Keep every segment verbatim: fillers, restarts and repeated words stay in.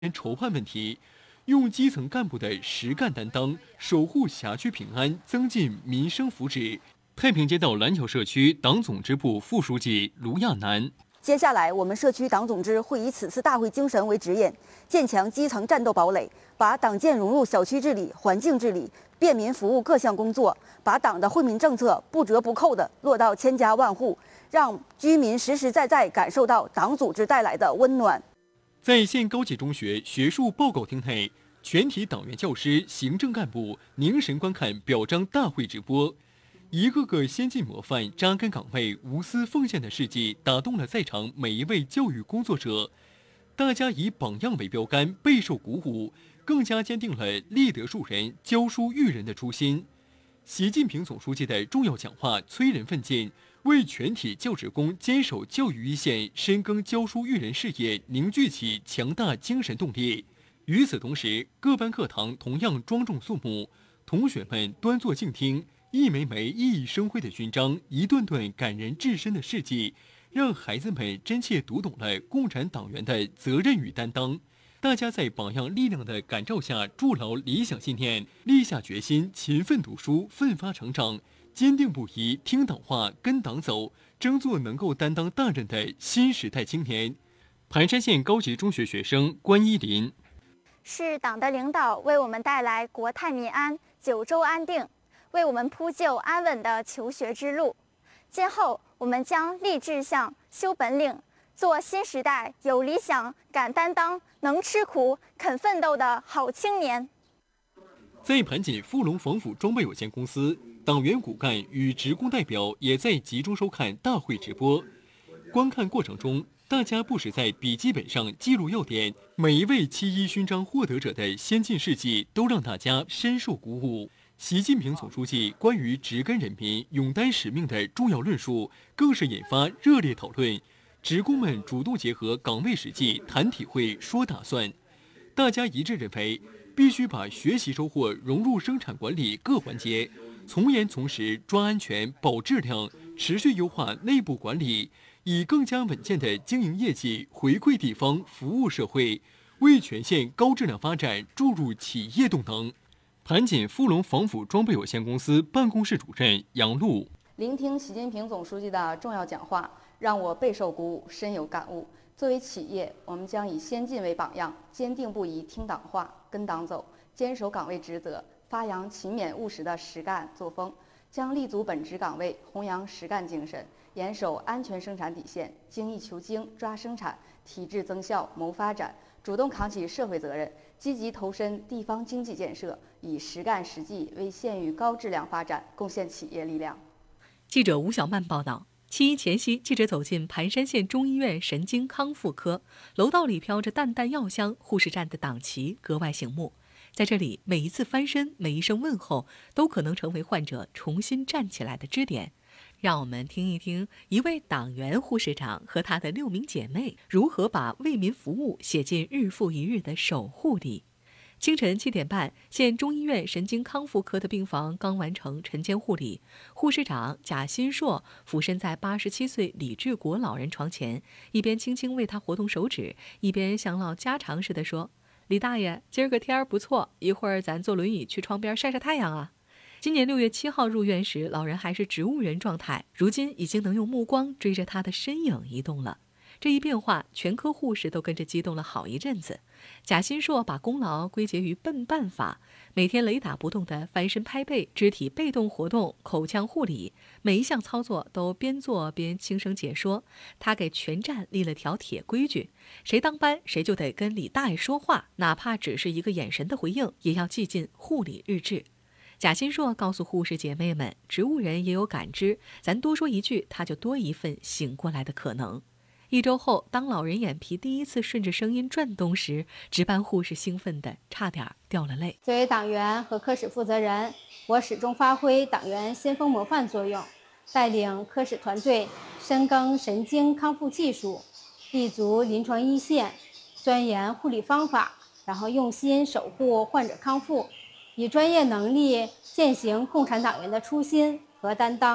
筹办问题，用基层干部的实干担当，守护辖区平安，增进民生福祉。太平街道蓝桥社区党总支部副书记卢亚楠。 接下来，我们社区党总支会以此次大会精神为指引，建强基层战斗堡垒，把党建融入小区治理、环境治理、便民服务各项工作，把党的惠民政策不折不扣地落到千家万户，让居民实实在在感受到党组织带来的温暖。 在县高级中学学术报告厅内，全体党员、教师、行政干部凝神观看表彰大会直播。一个个先进模范、扎根岗位、无私奉献的事迹，打动了在场每一位教育工作者。大家以榜样为标杆，备受鼓舞，更加坚定了立德树人、教书育人的初心。习近平总书记的重要讲话催人奋进，为全体教职工坚守教育一线、深耕教书育人事业凝聚起强大精神动力。与此同时，各班课堂同样庄重肃穆，同学们端坐静听。一枚枚熠熠生辉的勋章，一段段感人至深的事迹，让孩子们真切读懂了共产党员的责任与担当。大家在榜样力量的感召下，筑牢理想信念，立下决心，勤奋读书，奋发成长，坚定不移听党话，跟党走，争做能够担当大任的新时代青年。盘山县高级中学学生关依林： 是党的领导为我们带来国泰民安、九州安定，为我们铺就安稳的求学之路。今后我们将立志向、修本领，做新时代有理想、敢担当、能吃苦、肯奋斗的好青年。 在盘锦富隆防腐装备有限公司，党员骨干与职工代表也在集中收看大会直播。观看过程中，大家不时在笔记本上记录要点，每一位七一勋章获得者的先进事迹都让大家深受鼓舞。习近平总书记关于植根人民、勇担使命的重要论述，更是引发热烈讨论。职工们主动结合岗位实际，谈体会、说打算。大家一致认为，必须把学习收获融入生产管理各环节，从严从实抓安全、保质量，持续优化内部管理，以更加稳健的经营业绩回馈地方、服务社会，为全县高质量发展注入企业动能。盘锦富隆防腐装备有限公司办公室主任杨璐： 聆听习近平总书记的重要讲话，让我备受鼓舞，深有感悟。作为企业，我们将以先进为榜样，坚定不移听党话、跟党走，坚守岗位职责，发扬勤勉务实的实干作风，将立足本职岗位，弘扬实干精神，严守安全生产底线，精益求精抓生产，提质增效谋发展，主动扛起社会责任，积极投身地方经济建设，以实干实际为县域高质量发展贡献企业力量。 记者吴小曼报道。七一前夕，记者走进盘山县中医院神经康复科，楼道里飘着淡淡药香，护士站的党旗格外醒目。在这里，每一次翻身，每一声问候，都可能成为患者重新站起来的支点。让我们听一听一位党员护士长和她的六名姐妹如何把为民服务写进日复一日的守护里。清晨七点半，县中医院神经康复科的病房刚完成晨间护理，护士长贾新硕俯身在八十七岁李志国老人床前，一边轻轻为他活动手指，一边像唠家常似的说：“李大爷，今儿个天儿不错，一会儿咱坐轮椅去窗边晒晒太阳啊。”今年六月七号入院时，老人还是植物人状态，如今已经能用目光追着他的身影移动了。这一变化，全科护士都跟着激动了好一阵子。贾新硕把功劳归结于笨办法，每天雷打不动的翻身拍背，肢体被动活动，口腔护理，每一项操作都边做边轻声解说。他给全站立了条铁规矩：谁当班谁就得跟李大爷说话，哪怕只是一个眼神的回应，也要记进护理日志。贾新硕告诉护士姐妹们，植物人也有感知，咱多说一句，他就多一份醒过来的可能。一周后，当老人眼皮第一次顺着声音转动时，值班护士兴奋得差点掉了泪。 作为党员和科室负责人，我始终发挥党员先锋模范作用，带领科室团队深耕神经康复技术，立足临床一线，钻研护理方法，然后用心守护患者康复，以专业能力践行共产党员的初心和担当。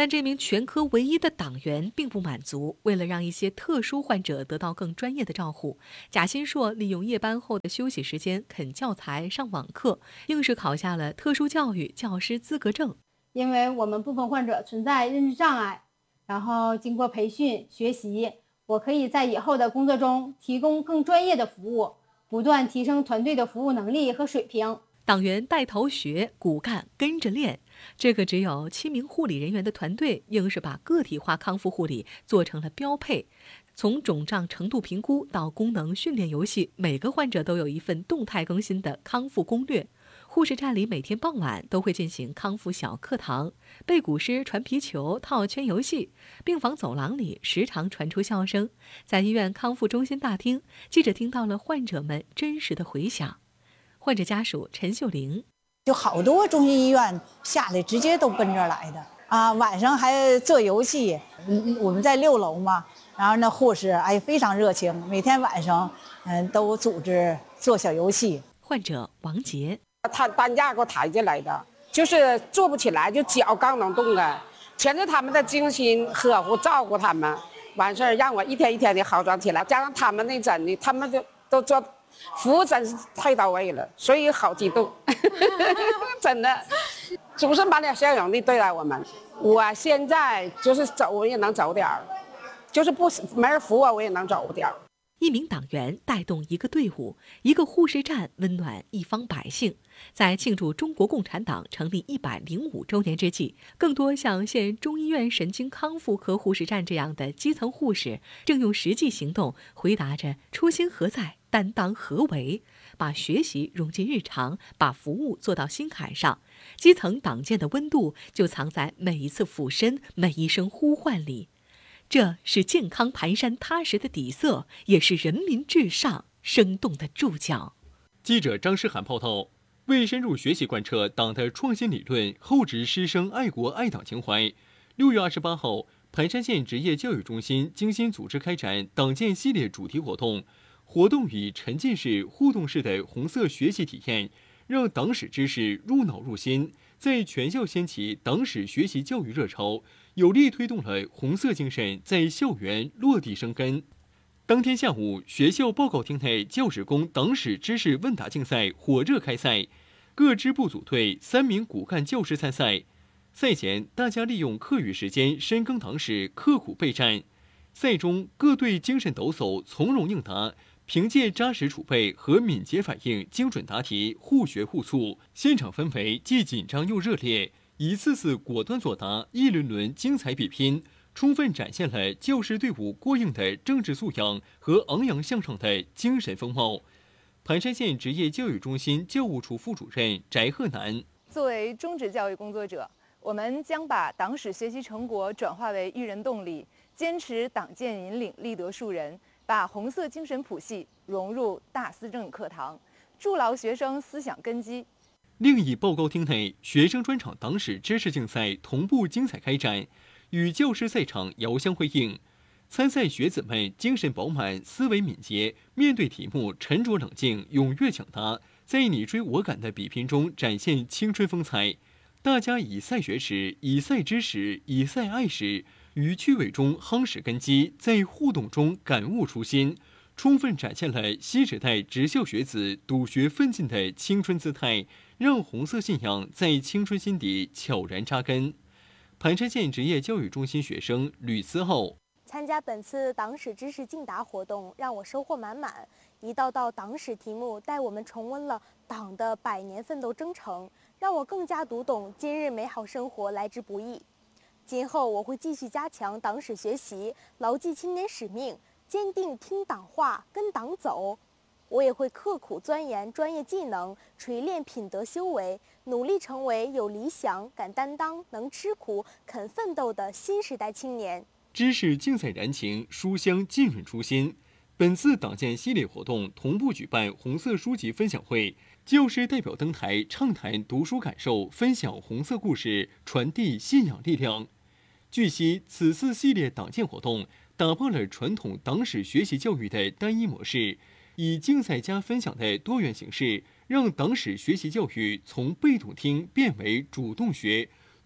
但这名全科唯一的党员并不满足，为了让一些特殊患者得到更专业的照护，贾新硕利用夜班后的休息时间啃教材、上网课，硬是考下了特殊教育教师资格证。 因为我们部分患者存在认知障碍，然后经过培训学习，我可以在以后的工作中提供更专业的服务，不断提升团队的服务能力和水平。 党员带头学，骨干跟着练。这个只有七名护理人员的团队，硬是把个体化康复护理做成了标配。从肿胀程度评估到功能训练游戏，每个患者都有一份动态更新的康复攻略。护士站里每天傍晚都会进行康复小课堂，背古诗、传皮球、套圈游戏。病房走廊里时常传出笑声。在医院康复中心大厅，记者听到了患者们真实的回响。患者家属陈秀玲， 就好多中心医院下来直接都奔这儿来的啊，晚上还做游戏。嗯，我们在六楼嘛，然后那护士哎非常热情，每天晚上嗯都组织做小游戏。 患者王杰， 他担架给我抬进来的，就是坐不起来，就脚刚能动啊，全是他们的精心呵护照顾他们，完事儿让我一天一天的好转起来，加上他们那诊的，他们就都做。服务真是太到位了，所以好激动，真的，总是满脸笑容的对待我们。我现在就是走我也能走点儿，就是不没人扶我我也能走点儿。 一名党员带动一个队伍，一个护士站温暖一方百姓。在庆祝中国共产党成立一百零五周年之际，更多像县中医院神经康复科护士站这样的基层护士，正用实际行动回答着初心何在，担当何为，把学习融进日常，把服务做到心坎上。基层党建的温度就藏在每一次俯身，每一声呼唤里。这是健康蹒跚踏实的底色，也是人民至上生动的注脚。 记者张诗涵报道。为深入学习贯彻党的创新理论，厚植师生爱国爱党情怀，六月二十八号，盘山县职业教育中心精心组织开展党建系列主题活动。活动以沉浸式、互动式的红色学习体验，让党史知识入脑入心，在全校掀起党史学习教育热潮，有力推动了红色精神在校园落地生根。当天下午，学校报告厅内教职工党史知识问答竞赛火热开赛，各支部组队三名骨干教师参赛。赛前，大家利用课余时间深耕党史，刻苦备战。赛中，各队精神抖擞，从容应答，凭借扎实储备和敏捷反应，精准答题，互学互促，现场氛围既紧张又热烈，一次次果断作答，一轮轮精彩比拼，充分展现了教师队伍过硬的政治素养和昂扬向上的精神风貌。盘山县职业教育中心教务处副主任翟鹤南， 作为中职教育工作者，我们将把党史学习成果转化为育人动力，坚持党建引领，立德树人，把红色精神谱系融入大思政课堂，筑牢学生思想根基。 另一报告厅内，学生专场党史知识竞赛同步精彩开展，与教师赛场遥相辉映。参赛学子们精神饱满，思维敏捷，面对题目沉着冷静，踊跃抢答，在你追我赶的比拼中展现青春风采。大家以赛学史，以赛知识，以赛爱史，于趣味中夯实根基，在互动中感悟初心，充分展现了新时代职校学子笃学奋进的青春姿态，让红色信仰在青春心底悄然扎根。盘山县职业教育中心学生吕思浩， 参加本次党史知识竞答活动，让我收获满满。一道道党史题目带我们重温了党的百年奋斗征程，让我更加读懂今日美好生活来之不易。今后我会继续加强党史学习，牢记青年使命，坚定听党话，跟党走。我也会刻苦钻研专业技能，锤炼品德修为，努力成为有理想、敢担当、能吃苦、肯奋斗的新时代青年。 知识竞赛燃情，书香浸润初心。本次党建系列活动同步举办红色书籍分享会，教师代表登台畅谈读书感受，分享红色故事，传递信仰力量。据悉，此次系列党建活动打破了传统党史学习教育的单一模式，以竞赛加分享的多元形式，让党史学习教育从被动听变为主动学，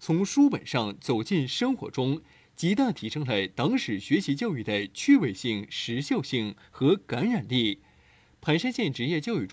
从书本上走进生活中，极大提升了党史学习教育的趣味性、时效性和感染力。盘山县职业教育中